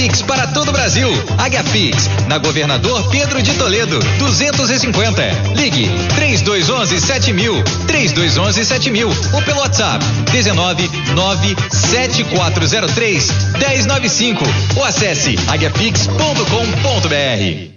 Pix para todo o Brasil. Águiapix, na Governador Pedro de Toledo, 250. Ligue 3211-7000, 3211-7000 ou pelo WhatsApp 1997403-1095 ou acesse aguiapix.com.br.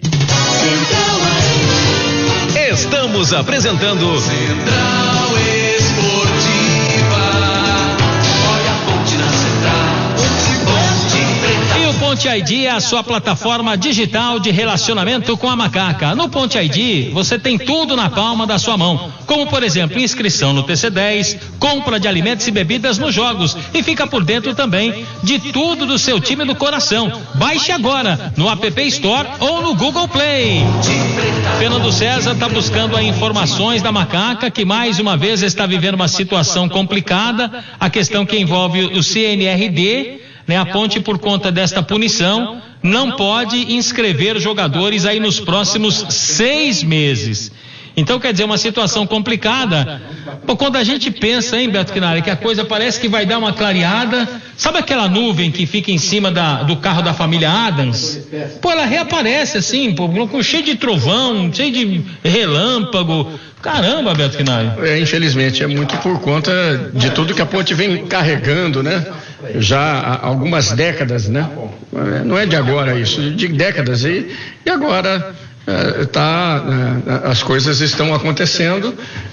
Estamos apresentando Central Esportiva. Olha a ponte na Central, Ponte Preta. E o Ponte ID é a sua plataforma digital de relacionamento com a Macaca. No Ponte ID, você tem tudo na palma da sua mão, como por exemplo, inscrição no TC10, compra de alimentos e bebidas nos jogos e fica por dentro também de tudo do seu time do coração. Baixe agora no App Store ou no Google Play. Fernando César está buscando aí informações da Macaca, que mais uma vez está vivendo uma situação complicada, a questão que envolve o CNRD, né? A Ponte, por conta desta punição, não pode inscrever jogadores aí nos próximos 6 meses. Então, quer dizer, uma situação complicada. Pô, quando a gente pensa, hein, Beto Quinari, que a coisa parece que vai dar uma clareada, sabe aquela nuvem que fica em cima do carro da família Adams? Pô, ela reaparece assim, pô, cheio de trovão, cheio de relâmpago. Caramba, Beto Quinari. Infelizmente, é muito por conta de tudo que a Ponte vem carregando, né? Já há algumas décadas, né? Não é de agora isso, de décadas. E agora... as coisas estão acontecendo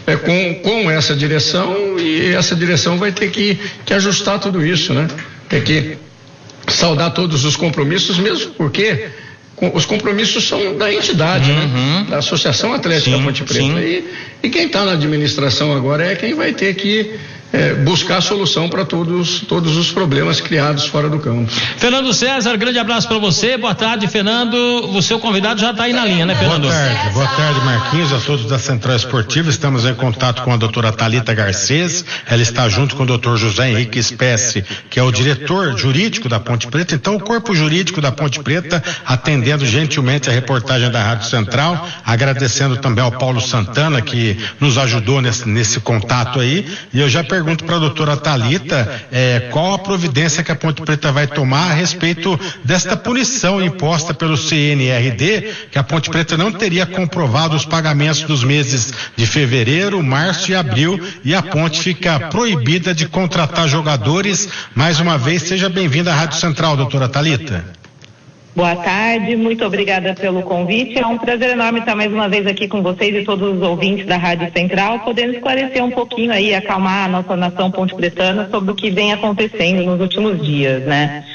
com essa direção, e essa direção vai ter que ajustar tudo isso, né? Tem que saldar todos os compromissos, mesmo porque os compromissos são da entidade, né? Da Associação Atlética Ponte Preta. E quem está na administração agora é quem vai ter que buscar solução para todos os problemas criados fora do campo. Fernando César, grande abraço para você, boa tarde, Fernando. O seu convidado já está aí na linha, né, Fernando? Boa tarde, Marquinhos, a todos da Central Esportiva. Estamos em contato com a doutora Thalita Garcês, ela está junto com o doutor José Henrique Espécie, que é o diretor jurídico da Ponte Preta. Então, o corpo jurídico da Ponte Preta atendendo gentilmente a reportagem da Rádio Central, agradecendo também ao Paulo Santana, que nos ajudou nesse contato aí. E eu já pergunto para a doutora Thalita qual a providência que a Ponte Preta vai tomar a respeito desta punição imposta pelo CNRD, que a Ponte Preta não teria comprovado os pagamentos dos meses de fevereiro, março e abril, e a Ponte fica proibida de contratar jogadores. Mais uma vez, seja bem-vinda à Rádio Central, doutora Thalita. Boa tarde, muito obrigada pelo convite. É um prazer enorme estar mais uma vez aqui com vocês e todos os ouvintes da Rádio Central, podendo esclarecer um pouquinho aí, acalmar a nossa nação ponte-pretana sobre o que vem acontecendo nos últimos dias, né?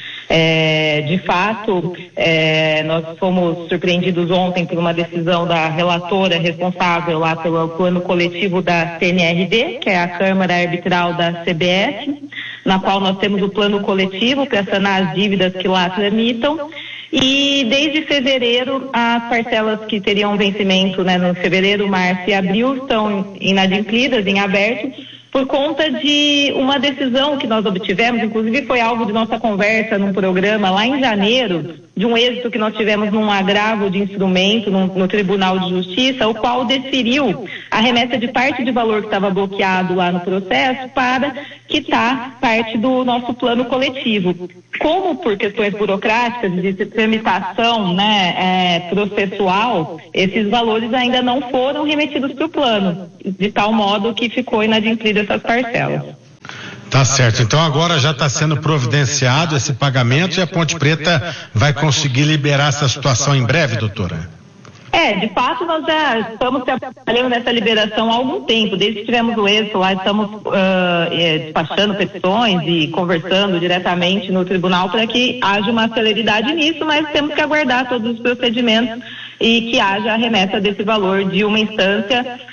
De fato, nós fomos surpreendidos ontem por uma decisão da relatora responsável lá pelo plano coletivo da CNRD, que é a Câmara Arbitral da CBF, na qual nós temos o plano coletivo para sanar as dívidas que lá tramitam. E desde fevereiro, as parcelas que teriam vencimento, né, no fevereiro, março e abril estão inadimplidas, em aberto, por conta de uma decisão que nós obtivemos, inclusive foi alvo de nossa conversa num programa lá em janeiro, de um êxito que nós tivemos num agravo de instrumento no Tribunal de Justiça, o qual deferiu a remessa de parte de valor que estava bloqueado lá no processo para quitar parte do nosso plano coletivo. Como por questões burocráticas de tramitação, né, processual, esses valores ainda não foram remetidos para o plano, de tal modo que ficou inadimplida essas parcelas. Tá certo, então agora já está sendo providenciado esse pagamento e a Ponte Preta vai conseguir liberar essa situação em breve, doutora? De fato, nós já estamos trabalhando nessa liberação há algum tempo, desde que tivemos o êxito lá, estamos despachando petições e conversando diretamente no tribunal para que haja uma celeridade nisso, mas temos que aguardar todos os procedimentos e que haja a remessa desse valor de uma instância